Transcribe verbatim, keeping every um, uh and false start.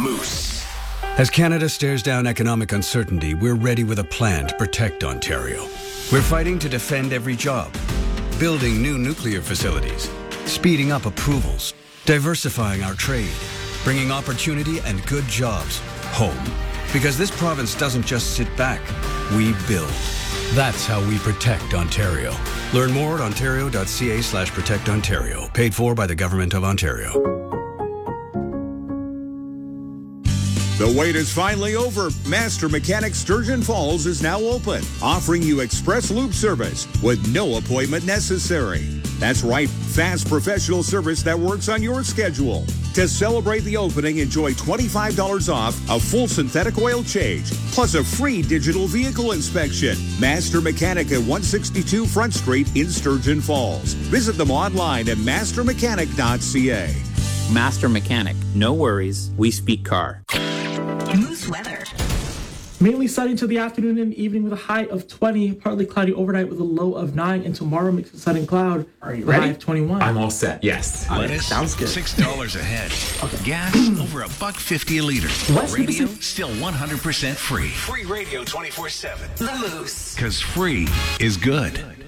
Moose. As Canada stares down economic uncertainty, we're ready with a plan to protect Ontario. We're fighting to defend every job, building new nuclear facilities, speeding up approvals, diversifying our trade, bringing opportunity and good jobs home. Because this province doesn't just sit back, we build. That's how we protect Ontario. Learn more at ontario.ca slash protect Ontario. Paid for by the Government of Ontario. The wait is finally over. Master Mechanic Sturgeon Falls is now open, offering you express loop service with no appointment necessary. That's right, fast professional service that works on your schedule. To celebrate the opening, enjoy twenty-five dollars off a full synthetic oil change, plus a free digital vehicle inspection. Master Mechanic at one sixty-two Front Street in Sturgeon Falls. Visit them online at master mechanic dot c a. Master Mechanic, no worries, we speak car. Moose weather. Mainly sunny until the afternoon and evening with a high of twenty. Partly cloudy overnight with a low of nine. And tomorrow mix of sun and cloud. Are you ready? ready? High of twenty-one. I'm all set. Yes. Lettuce, sounds good. Six dollars a head. Okay. Gas over a buck fifty a liter. West Radio Pacific- still one hundred percent free. Free radio twenty-four seven. The Moose. Because free is good.